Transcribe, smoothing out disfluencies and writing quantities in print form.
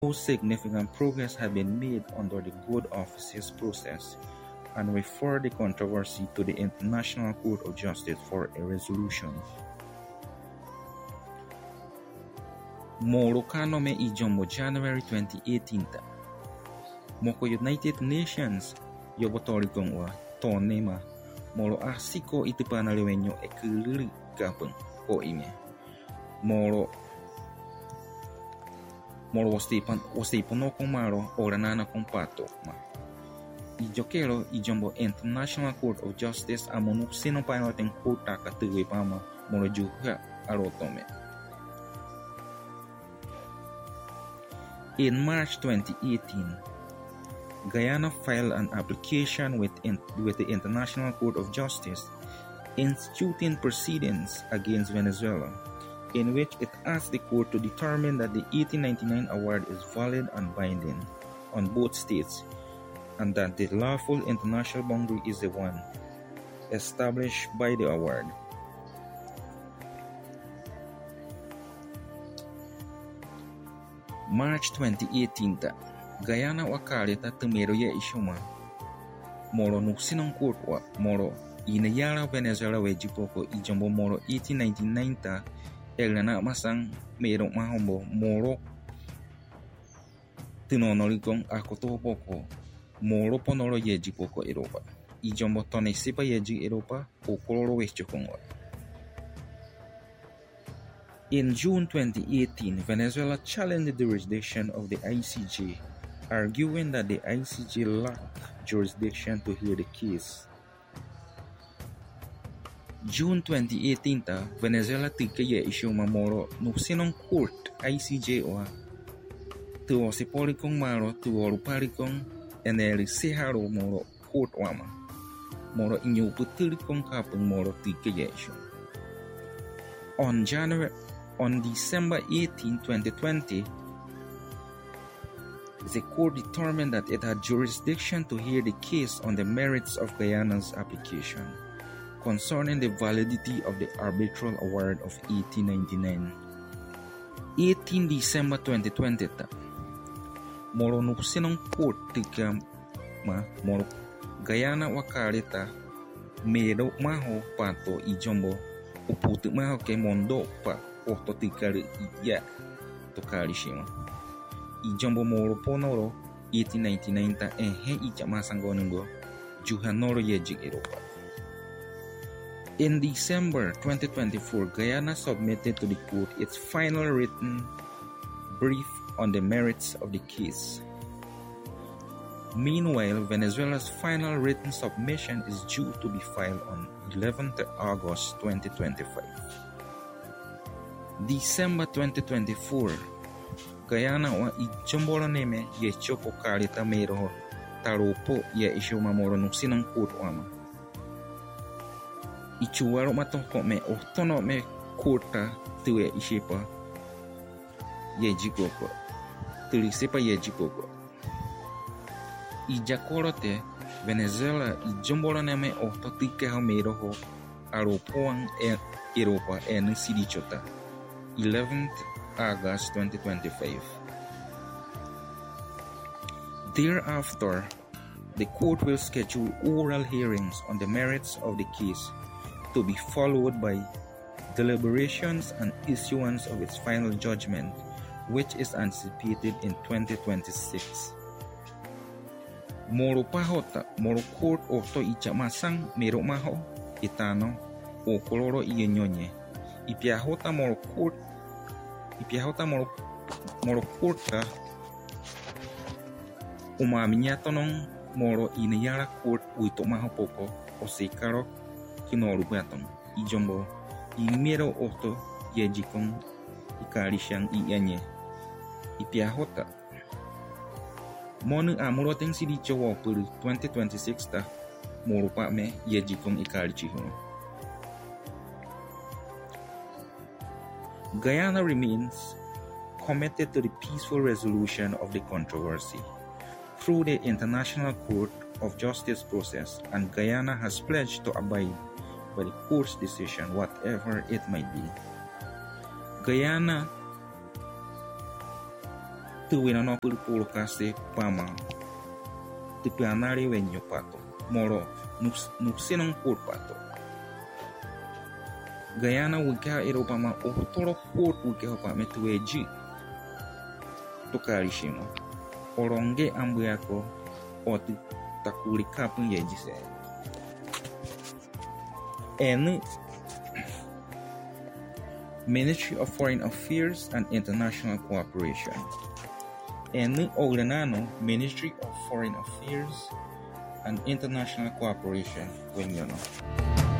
No significant progress had been made under the good offices process and referred the controversy to the International Court of Justice for a resolution. Moro kanome ijombo January 2018 moko United Nations yobotorikong wa tonema moro asiko itipana lewenyo ekuliri kapeng ko ime moro wastipano kong maro oranana kong pato ma ijokero ijombo International Court of Justice amonuk sino painoting kota katuwe pama moro juga arotome. In March 2018, Guyana filed an application with the International Court of Justice instituting proceedings against Venezuela, in which it asked the court to determine that the 1899 award is valid and binding on both states, and that the lawful international boundary is the one established by the award. March 2018 Guyana wakalita tumero ya ishuma moro nuksinong court wa moro inayara Venezuela wejipoko ijombo moro 1899 elana masang mero mahombo moro tinonorikong akotopoko moro ponoro yejipoko Europa ijombo tonesipa yeji Europa o koloro wechokong wa. In June 2018, Venezuela challenged the jurisdiction of the ICJ, arguing that the ICJ lacked jurisdiction to hear the case. June 2018, Venezuela tikaya isyu mamoro nuksinong court ICJ wa tuwa siporikong maro tuwa ruparikong eneri seharo moro court wama moro inyo putirikong kapeng moro tikaya isyu. On December 18, 2020, the court determined that it had jurisdiction to hear the case on the merits of Guyana's application concerning the validity of the arbitral award of 1899. 18 December 2020, moro nuksinong court tika moro Guyana wakalita mero maho pato ijombo uputu maho ke mondo pa Oto tikari ya tokari shima ijombo moro ponoro 1899 ehe icha masangonungo juhanoro yejik Europa. In December 2024, Guyana submitted to the court its final written brief on the merits of the case. Meanwhile, Venezuela's final written submission is due to be filed on 11th August 2025. December 2024, Guyana wa ijombolo neme ye chopo karita mero taropo ye ishuma moro nuksinang court wama. Ichuwaro matoko me otono me courta tuwe ishipa ye jikoko. Tulisepa ye jikoko. Ijakorote Venezuela ijombolo neme ototike ha mero ho aropoang Europa en sidichota. 11th August 2025. Thereafter, the court will schedule oral hearings on the merits of the case to be followed by deliberations and issuance of its final judgment, which is anticipated in 2026. Moro pahota, moro court oto ichamasang mero maho, itano, o koloro iyenyonye. Ipiahota moro court umaminya nong moro inayara court uito maho poko o sekaro kinoru batong ijombo imero oto yejikong ikarishan ianye ipiahota monu amuroteng sidicho wa puru 2026 ta moro pa me yejikong ikarichiho. Guyana remains committed to the peaceful resolution of the controversy through the International Court of Justice process, and Guyana has pledged to abide by the court's decision, whatever it might be. Guyana tuwina no pulu kaste pama tipe anari wenyo pato moro nupsinong pur pato Guyana wika Eropa ma toro port wika hopa metueji tokarishima oronge ambuyako oti takuri kapun yejise and Ministry of Foreign Affairs and International Cooperation and Ogrenano Ministry of Foreign Affairs and International Cooperation when you know